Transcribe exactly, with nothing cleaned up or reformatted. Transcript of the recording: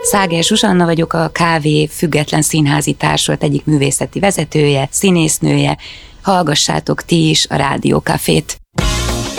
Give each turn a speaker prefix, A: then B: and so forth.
A: Száger Zsuzsanna vagyok, a Kávé Független Színházi Társulat egyik művészeti vezetője, színésznője. Hallgassátok ti is a Rádió Cafét.